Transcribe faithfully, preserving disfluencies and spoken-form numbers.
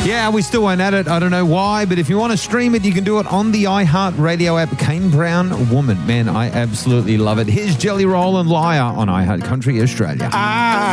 Yeah, we still won't add it. I don't know why, but if you want to stream it, you can do it on the iHeartRadio app. Kane Brown Woman. Man, I absolutely love it. Here's Jelly Roll and Liar on iHeart Country Australia. I